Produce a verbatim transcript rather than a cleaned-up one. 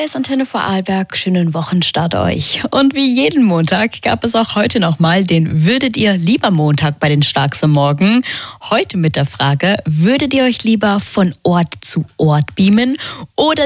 Hier ist Antenne Vorarlberg. Schönen Wochenstart euch. Und wie jeden Montag gab es auch heute nochmal den Würdet ihr lieber Montag bei den Starks am Morgen. Heute mit der Frage, würdet ihr euch lieber von Ort zu Ort beamen oder